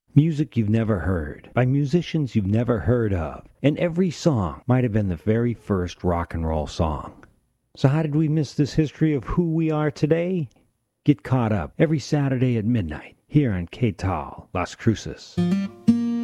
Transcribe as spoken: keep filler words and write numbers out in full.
Music you've never heard, by musicians you've never heard of, and every song might have been the very first rock and roll song. So how did we miss this history of who we are today? Get caught up every Saturday at midnight here on K T A L Las Cruces.